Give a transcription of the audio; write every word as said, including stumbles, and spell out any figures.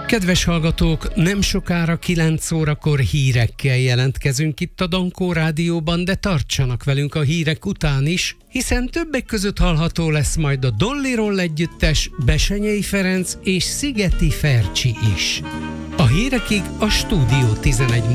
Kedves hallgatók, nem sokára kilenc órakor hírekkel jelentkezünk itt a Dankó Rádióban, de tartsanak velünk a hírek után is, hiszen többek között hallható lesz majd a Dolly Roll együttes, Bessenyei Ferenc és Szigeti Fercsi is. A hírekig a Stúdió tizenegy